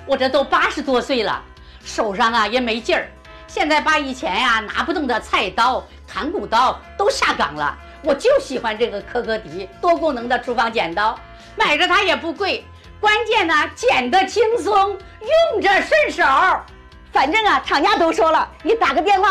我这都80多岁了，手上啊也没劲儿。现在把以前呀拿不动的菜刀、砍骨刀都下岗了，我就喜欢这个科科迪多功能的厨房剪刀，买着它也不贵，关键呢剪得轻松，用着顺手。 反正啊，厂家都说了，你打个电话